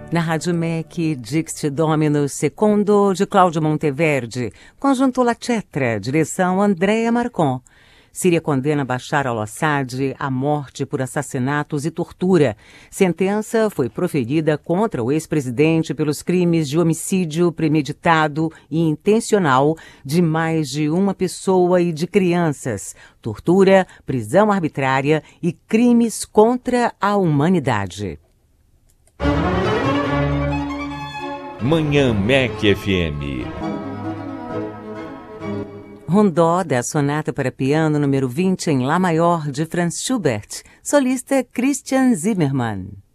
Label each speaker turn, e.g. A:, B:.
A: Na Rádio MEC, Dixit Dominus Secondo, de Cláudio Monteverde. Conjunto La Cetra, direção Andrea Marcon. Síria condena Bashar al-Assad à morte por assassinatos e tortura. Sentença foi proferida contra o ex-presidente pelos crimes de homicídio premeditado e intencional de mais de uma pessoa e de crianças, tortura, prisão arbitrária e crimes contra a humanidade.
B: Manhã MEC FM.
A: Rondó, da Sonata para Piano número 20 em Lá Maior, de Franz Schubert, solista Christian Zimmermann.